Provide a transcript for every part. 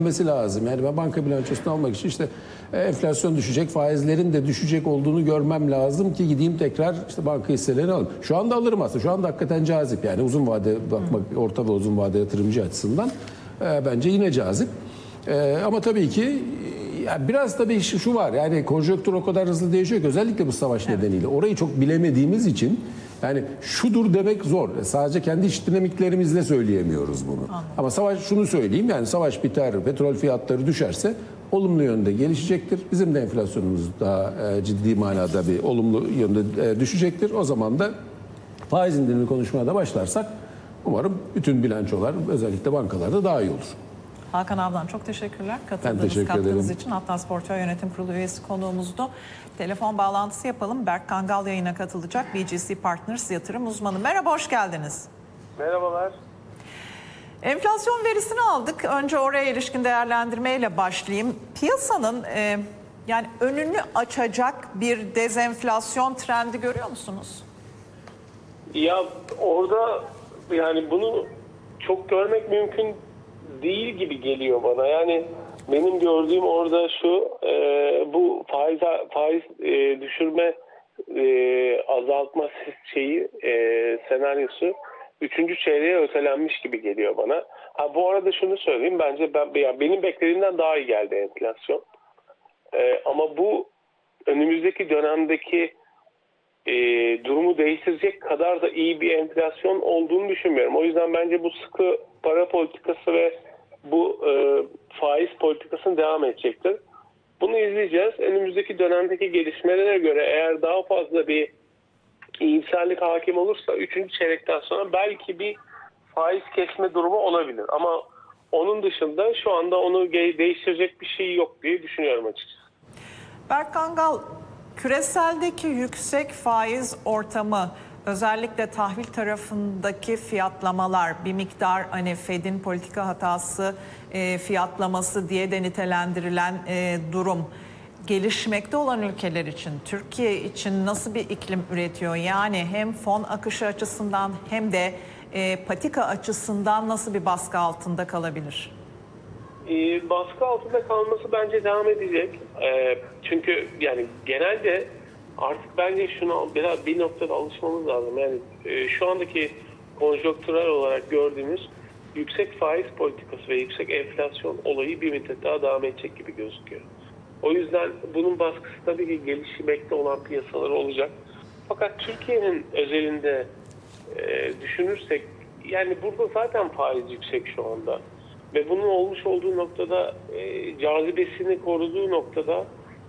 lazım. Yani ben banka bilançosunu almak için işte enflasyon düşecek, faizlerin de düşecek olduğunu görmem lazım ki gideyim tekrar işte banka hisselerini alayım. Şu anda alırım aslında. Şu anda hakikaten cazip. Yani uzun vade bakmak, orta ve uzun vade yatırımcı açısından bence yine cazip. Ama tabii ki yani biraz tabii şu var. Yani konjonktür o kadar hızlı değişiyor ki özellikle bu savaş nedeniyle. Orayı çok bilemediğimiz için yani şudur demek zor. Sadece kendi iç dinamiklerimizle söyleyemiyoruz bunu. Anladım. Ama savaş, şunu söyleyeyim, yani savaş biter, petrol fiyatları düşerse olumlu yönde gelişecektir. Bizim de enflasyonumuz daha ciddi manada bir olumlu yönde düşecektir. O zaman da faiz indirimini konuşmaya da başlarsak umarım bütün bilançolar özellikle bankalarda daha iyi olur. Hakan Avdan çok teşekkürler. Katkınız için. Atlas Portföy Yönetim Kurulu üyesi konuğumuzdu. Telefon bağlantısı yapalım. Berk Kangal yayına katılacak. BGC Partners yatırım uzmanı. Merhaba, hoş geldiniz. Merhabalar. Enflasyon verisini aldık. Önce oraya ilişkin değerlendirmeyle başlayayım. Piyasanın yani önünü açacak bir dezenflasyon trendi görüyor musunuz? Ya orada yani bunu çok görmek mümkün değil gibi geliyor bana. Yani benim gördüğüm orada şu, bu faiz düşürme azaltma senaryosu 3. çeyreğe ötelenmiş gibi geliyor bana. Ha, bu arada şunu söyleyeyim, bence benim beklediğimden daha iyi geldi enflasyon. Ama bu önümüzdeki dönemdeki durumu değiştirecek kadar da iyi bir enflasyon olduğunu düşünmüyorum. O yüzden bence bu sıkı para politikası ve bu faiz politikasının devam edecektir. Bunu izleyeceğiz. Önümüzdeki dönemdeki gelişmelere göre eğer daha fazla bir iyimserlik hakim olursa 3. çeyrekten sonra belki bir faiz kesme durumu olabilir. Ama onun dışında şu anda onu değiştirecek bir şey yok diye düşünüyorum açıkçası. Berk Kangal, küreseldeki yüksek faiz ortamı, özellikle tahvil tarafındaki fiyatlamalar, bir miktar hani Fed'in politika hatası fiyatlaması diye de nitelendirilen durum, gelişmekte olan ülkeler için, Türkiye için nasıl bir iklim üretiyor? Yani hem fon akışı açısından hem de patika açısından nasıl bir baskı altında kalabilir? Baskı altında kalması bence devam edecek. Çünkü yani genelde artık bence şuna biraz bir noktada alışmamız lazım. Yani şu andaki konjonktürel olarak gördüğümüz yüksek faiz politikası ve yüksek enflasyon olayı bir müddet daha devam edecek gibi gözüküyor. O yüzden bunun baskısı tabii ki gelişmekte olan piyasalar olacak. Fakat Türkiye'nin özelinde düşünürsek yani burada zaten faiz yüksek şu anda. Ve bunun olmuş olduğu noktada cazibesini koruduğu noktada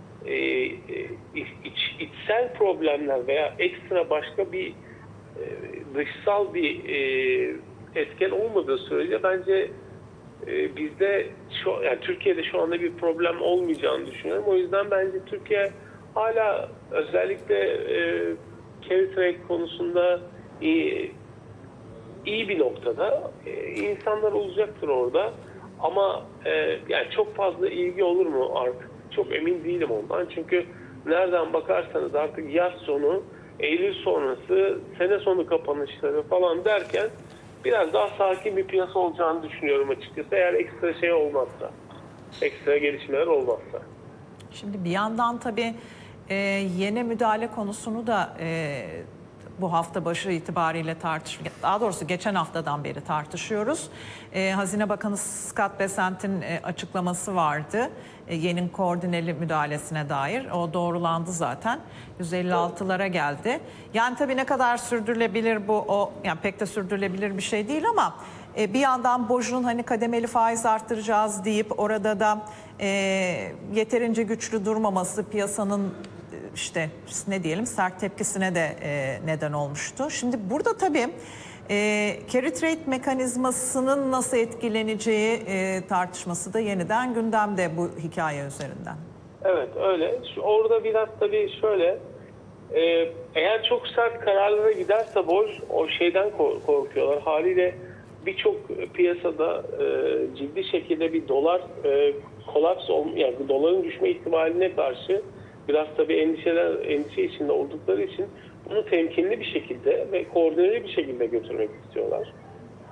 içsel problemler veya ekstra başka bir dışsal bir etken olmadığı sürece bence bizde yani Türkiye'de şu anda bir problem olmayacağını düşünüyorum. O yüzden bence Türkiye hala özellikle carry trade konusunda iyi bir noktada. İnsanlar olacaktır orada. Ama yani çok fazla ilgi olur mu artık? Çok emin değilim ondan. Çünkü nereden bakarsanız artık yaz sonu, Eylül sonrası, sene sonu kapanışları falan derken biraz daha sakin bir piyasa olacağını düşünüyorum açıkçası. Eğer ekstra şey olmazsa, ekstra gelişmeler olmazsa. Şimdi bir yandan tabii yeni müdahale konusunu da bu hafta başı itibariyle daha doğrusu geçen haftadan beri tartışıyoruz. Hazine Bakanı Scott Bessent'in açıklaması vardı. Yeni koordineli müdahalesine dair. O doğrulandı zaten. 156'lara geldi. Yani tabii ne kadar sürdürülebilir bu, yani pek de sürdürülebilir bir şey değil ama bir yandan BOJ'un hani kademeli faiz arttıracağız deyip orada da yeterince güçlü durmaması piyasanın işte ne diyelim sert tepkisine de neden olmuştu. Şimdi burada tabii carry trade mekanizmasının nasıl etkileneceği tartışması da yeniden gündemde bu hikaye üzerinden. Evet öyle. Orada biraz tabii şöyle, eğer çok sert kararlara giderse BOJ o şeyden korkuyorlar. Haliyle birçok piyasada ciddi şekilde bir dolar kolaps yani doların düşme ihtimaline karşı biraz tabii endişe içinde oldukları için bunu temkinli bir şekilde ve koordineli bir şekilde götürmek istiyorlar.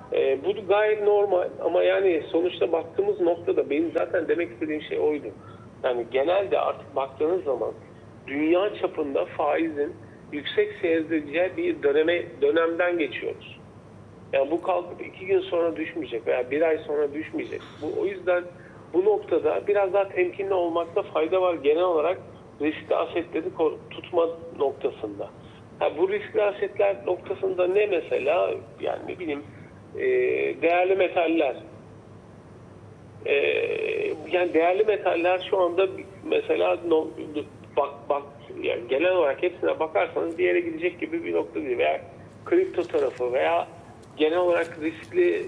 Bu gayet normal ama yani sonuçta baktığımız noktada benim zaten demek istediğim şey oydu. Yani genelde artık baktığınız zaman dünya çapında faizin yüksek seyredeceği bir dönemden geçiyoruz. Yani bu kalkıp 2 gün sonra düşmeyecek veya 1 ay sonra düşmeyecek. O yüzden bu noktada biraz daha temkinli olmakta fayda var genel olarak riskli asetleri tutma noktasında. Bu riskli asetler noktasında ne mesela? Yani ne bileyim değerli metaller. Yani değerli metaller şu anda mesela yani genel olarak hepsine bakarsanız bir yere gidecek gibi bir nokta değil. Veya kripto tarafı veya genel olarak riskli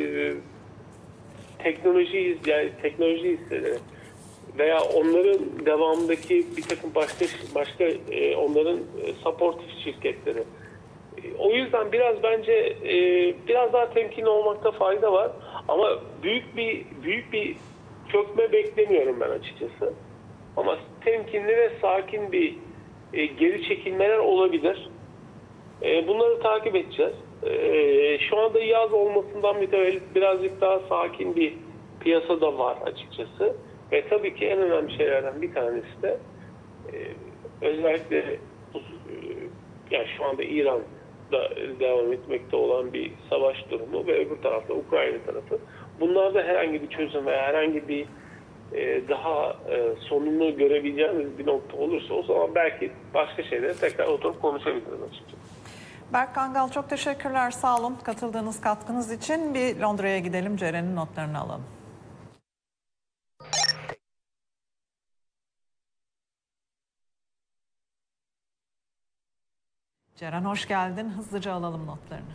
teknoloji hisseleri veya onların devamındaki bir takım başka onların supportif şirketleri. O yüzden bence biraz daha temkinli olmakta fayda var ama büyük bir çökme beklemiyorum ben açıkçası. Ama temkinli ve sakin bir geri çekilmeler olabilir. Bunları takip edeceğiz. Şu anda yaz olmasından mütevellit birazcık daha sakin bir piyasa da var açıkçası. Ve tabii ki en önemli şeylerden bir tanesi de özellikle yani şu anda İran'da devam etmekte olan bir savaş durumu ve öbür tarafta Ukrayna tarafı. Bunlarda herhangi bir çözüm veya herhangi bir daha sonunu görebileceğimiz bir nokta olursa o zaman belki başka şeyleri tekrar oturup konuşabiliriz açıkçası. Berk Kangal çok teşekkürler, sağ olun katıldığınız katkınız için. Bir Londra'ya gidelim, Ceren'in notlarını alalım. Ceren hoş geldin, hızlıca alalım notlarını.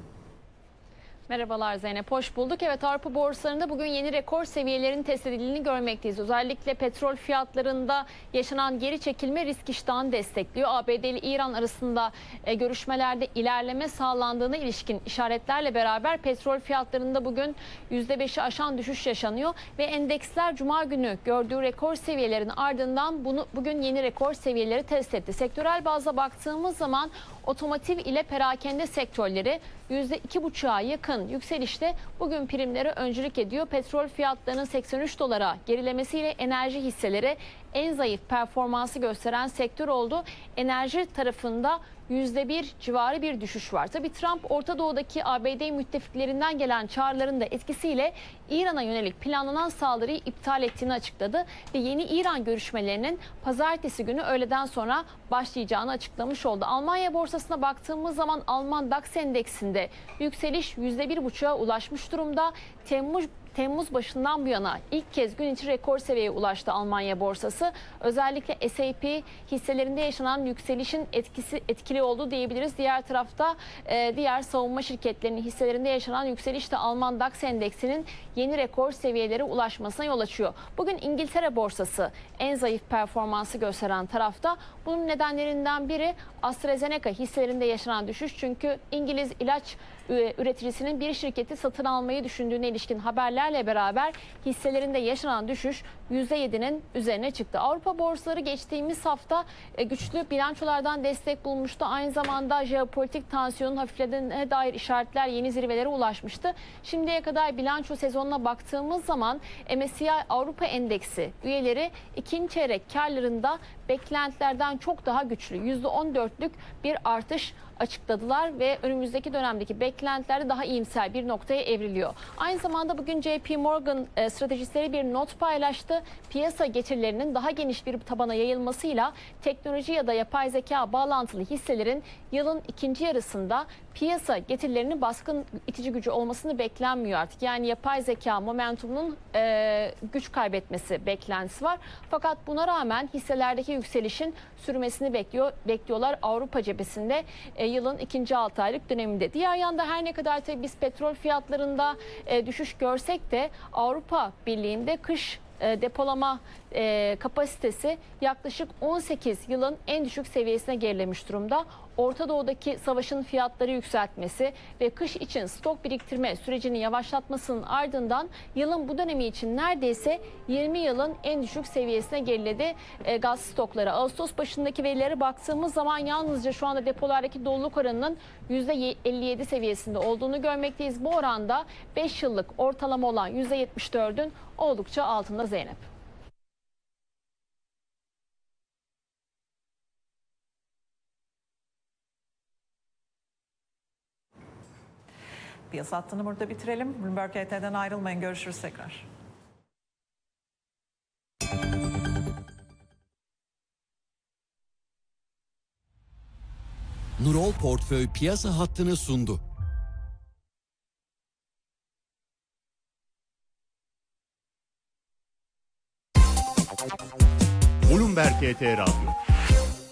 Merhabalar Zeynep, hoş bulduk. Evet, Avrupa borsalarında bugün yeni rekor seviyelerin test edildiğini görmekteyiz. Özellikle petrol fiyatlarında yaşanan geri çekilme risk iştahını destekliyor. ABD ile İran arasında görüşmelerde ilerleme sağlandığına ilişkin işaretlerle beraber petrol fiyatlarında bugün %5'i aşan düşüş yaşanıyor. Ve endeksler Cuma günü gördüğü rekor seviyelerin ardından bugün yeni rekor seviyeleri test etti. Sektörel bazda baktığımız zaman otomotiv ile perakende sektörleri %2,5'a yakın yükselişte bugün primlere öncülük ediyor. Petrol fiyatlarının 83 dolara gerilemesiyle enerji hisseleri en zayıf performansı gösteren sektör oldu. Enerji tarafında %1 civarı bir düşüş var. Tabii Trump Orta Doğu'daki ABD müttefiklerinden gelen çağrıların da etkisiyle İran'a yönelik planlanan saldırıyı iptal ettiğini açıkladı ve yeni İran görüşmelerinin pazartesi günü öğleden sonra başlayacağını açıklamış oldu. Almanya borsasına baktığımız zaman Alman DAX endeksinde yükseliş %1,5'a ulaşmış durumda. Temmuz başından bu yana ilk kez gün içi rekor seviyeye ulaştı Almanya borsası. Özellikle S&P hisselerinde yaşanan yükselişin etkili oldu diyebiliriz. Diğer tarafta diğer savunma şirketlerinin hisselerinde yaşanan yükseliş de Alman DAX endeksinin yeni rekor seviyelere ulaşmasına yol açıyor. Bugün İngiltere borsası en zayıf performansı gösteren tarafta. Bunun nedenlerinden biri AstraZeneca hisselerinde yaşanan düşüş. Çünkü İngiliz ilaç üreticisinin bir şirketi satın almayı düşündüğüne ilişkin haberlerle beraber hisselerinde yaşanan düşüş %7'nin üzerine çıktı. Avrupa borsaları geçtiğimiz hafta güçlü bilançolardan destek bulmuştu. Aynı zamanda jeopolitik tansiyonun hafiflediğine dair işaretler yeni zirvelere ulaşmıştı. Şimdiye kadar bilanço sezonuna baktığımız zaman MSCI Avrupa Endeksi üyeleri ikinci çeyrek karlarında beklentilerden çok daha güçlü %14'lük bir artış açıkladılar ve önümüzdeki dönemdeki beklentiler daha iyimser bir noktaya evriliyor. Aynı zamanda bugün JP Morgan stratejistleri bir not paylaştı. Piyasa getirilerinin daha geniş bir tabana yayılmasıyla teknoloji ya da yapay zeka bağlantılı hisselerin yılın ikinci yarısında piyasa getirilerinin baskın itici gücü olmasını beklenmiyor artık. Yani yapay zeka momentumunun güç kaybetmesi beklentisi var. Fakat buna rağmen hisselerdeki yükselişin sürmesini bekliyorlar Avrupa cephesinde yılın ikinci 6 aylık döneminde. Diğer yanda her ne kadar tabii biz petrol fiyatlarında düşüş görsek de Avrupa Birliği'nde kış depolama kapasitesi yaklaşık 18 yılın en düşük seviyesine gerilemiş durumda. Orta Doğu'daki savaşın fiyatları yükseltmesi ve kış için stok biriktirme sürecini yavaşlatmasının ardından yılın bu dönemi için neredeyse 20 yılın en düşük seviyesine geriledi gaz stokları. Ağustos başındaki verilere baktığımız zaman yalnızca şu anda depolardaki doluluk oranının %57 seviyesinde olduğunu görmekteyiz. Bu oranda 5 yıllık ortalama olan %74'ün oldukça altında Zeynep. Piyasa hattını burada bitirelim. Bloomberg HT'den ayrılmayın. Görüşürüz tekrar. Nurol Portföy piyasa hattını sundu. Bloomberg HT Radyo.